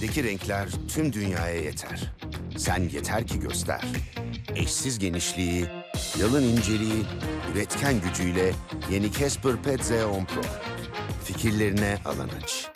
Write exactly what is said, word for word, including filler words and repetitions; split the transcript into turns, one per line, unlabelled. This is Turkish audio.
Elindeki renkler tüm dünyaya yeter. Sen yeter ki göster. Eşsiz genişliği, yalın inceliği, üretken gücüyle yeni Casper Pet Z on Pro. Fikirlerine alan aç.